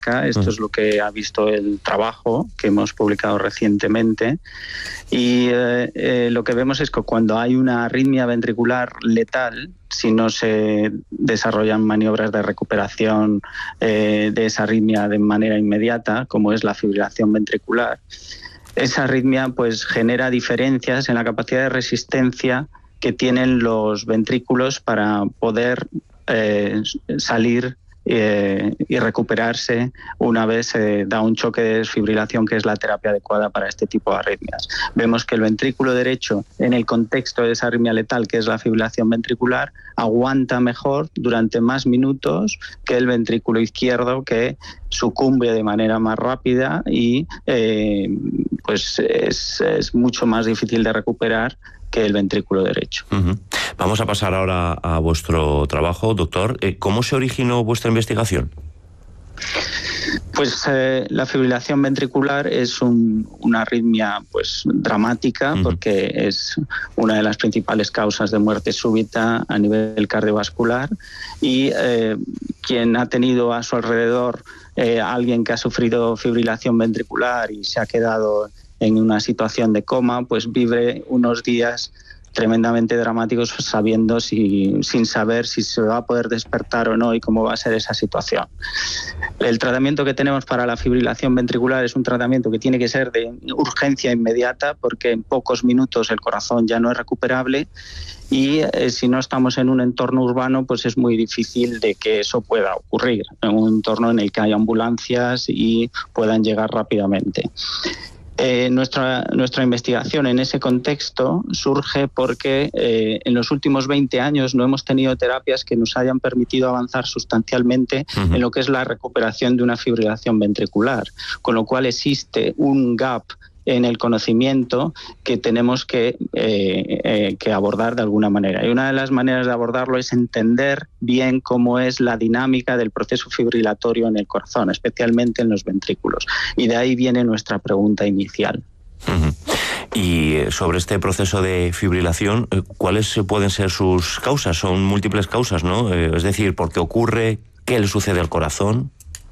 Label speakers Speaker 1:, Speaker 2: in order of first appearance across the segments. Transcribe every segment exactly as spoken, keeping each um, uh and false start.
Speaker 1: Esto es lo que ha visto el trabajo que hemos publicado recientemente. Y eh, eh, lo que vemos es que cuando hay una arritmia ventricular letal, si no se desarrollan maniobras de recuperación eh, de esa arritmia de manera inmediata, como es la fibrilación ventricular, esa arritmia pues genera diferencias en la capacidad de resistencia que tienen los ventrículos para poder eh, salir Eh, y recuperarse una vez se eh, da un choque de desfibrilación, que es la terapia adecuada para este tipo de arritmias. Vemos que el ventrículo derecho, en el contexto de esa arritmia letal, que es la fibrilación ventricular, aguanta mejor durante más minutos que el ventrículo izquierdo, que sucumbe de manera más rápida y eh, pues es, es mucho más difícil de recuperar que el ventrículo derecho.
Speaker 2: Uh-huh. Vamos a pasar ahora a vuestro trabajo, doctor. ¿Cómo se originó vuestra investigación?
Speaker 1: Pues eh, la fibrilación ventricular es un, una arritmia pues dramática, uh-huh. porque es una de las principales causas de muerte súbita a nivel cardiovascular, y eh, quien ha tenido a su alrededor eh, alguien que ha sufrido fibrilación ventricular y se ha quedado en una situación de coma, pues vive unos días tremendamente dramáticos sabiendo si, sin saber si se va a poder despertar o no y cómo va a ser esa situación. El tratamiento que tenemos para la fibrilación ventricular es un tratamiento que tiene que ser de urgencia inmediata, porque en pocos minutos el corazón ya no es recuperable, y eh, si no estamos en un entorno urbano, pues es muy difícil de que eso pueda ocurrir, en un entorno en el que hay ambulancias y puedan llegar rápidamente. Eh, nuestra, nuestra investigación en ese contexto surge porque eh, en los últimos veinte años no hemos tenido terapias que nos hayan permitido avanzar sustancialmente uh-huh. en lo que es la recuperación de una fibrilación ventricular, con lo cual existe un gap en el conocimiento que tenemos que, eh, eh, que abordar de alguna manera. Y una de las maneras de abordarlo es entender bien cómo es la dinámica del proceso fibrilatorio en el corazón, especialmente en los ventrículos. Y de ahí viene nuestra pregunta inicial.
Speaker 2: Uh-huh. Y sobre este proceso de fibrilación, ¿cuáles pueden ser sus causas? Son múltiples causas, ¿no? Es decir, ¿por qué ocurre? ¿Qué le sucede al corazón?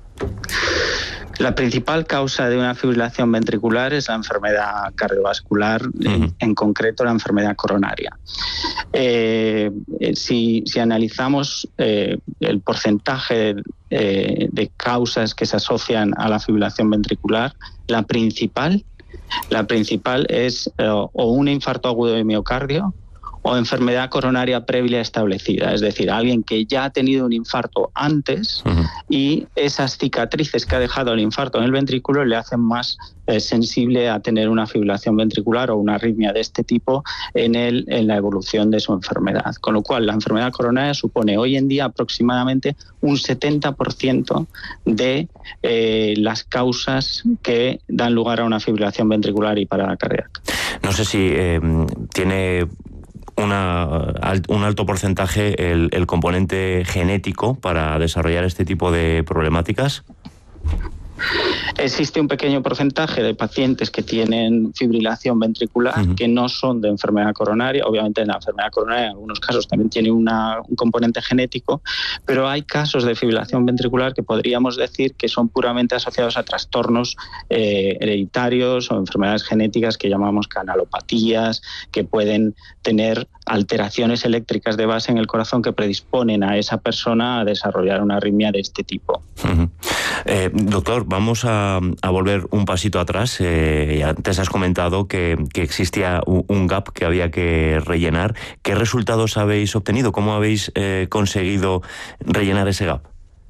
Speaker 1: La principal causa de una fibrilación ventricular es la enfermedad cardiovascular, uh-huh. en, en concreto la enfermedad coronaria. Eh, si, si analizamos eh, el porcentaje eh, de causas que se asocian a la fibrilación ventricular, la principal, la principal es eh, o un infarto agudo de miocardio o enfermedad coronaria previa establecida, es decir, alguien que ya ha tenido un infarto antes uh-huh. y esas cicatrices que ha dejado el infarto en el ventrículo le hacen más eh, sensible a tener una fibrilación ventricular o una arritmia de este tipo en, el, en la evolución de su enfermedad. Con lo cual, la enfermedad coronaria supone hoy en día aproximadamente un setenta por ciento de eh, las causas que dan lugar a una fibrilación ventricular y parada cardíaca.
Speaker 2: No sé si eh, tiene Una, un alto porcentaje el, el componente genético para desarrollar este tipo de problemáticas.
Speaker 1: Existe un pequeño porcentaje de pacientes que tienen fibrilación ventricular uh-huh. que no son de enfermedad coronaria. Obviamente la enfermedad coronaria en algunos casos también tiene una, un componente genético, pero hay casos de fibrilación ventricular que podríamos decir que son puramente asociados a trastornos eh, hereditarios o enfermedades genéticas que llamamos canalopatías, que pueden tener alteraciones eléctricas de base en el corazón que predisponen a esa persona a desarrollar una arritmia de este tipo.
Speaker 2: Uh-huh. Eh, doctor, vamos a, a volver un pasito atrás. Eh, antes has comentado que, que existía un, un gap que había que rellenar. ¿Qué resultados habéis obtenido? ¿Cómo habéis eh, conseguido rellenar ese gap?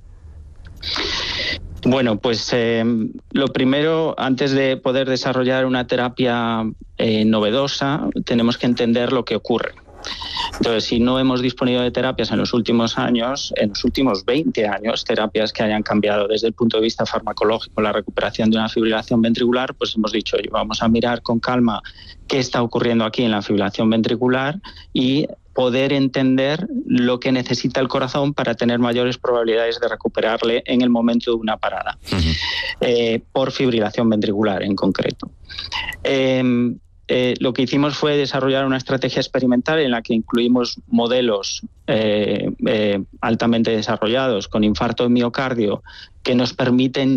Speaker 1: Bueno, pues eh, lo primero, antes de poder desarrollar una terapia eh, novedosa, tenemos que entender lo que ocurre. Entonces, si no hemos disponido de terapias en los últimos años, en los últimos veinte años, terapias que hayan cambiado desde el punto de vista farmacológico la recuperación de una fibrilación ventricular, pues hemos dicho, oye, vamos a mirar con calma qué está ocurriendo aquí en la fibrilación ventricular y poder entender lo que necesita el corazón para tener mayores probabilidades de recuperarle en el momento de una parada, uh-huh. eh, por fibrilación ventricular en concreto. Eh, Eh, lo que hicimos fue desarrollar una estrategia experimental en la que incluimos modelos eh, eh, altamente desarrollados con infarto de miocardio que nos permiten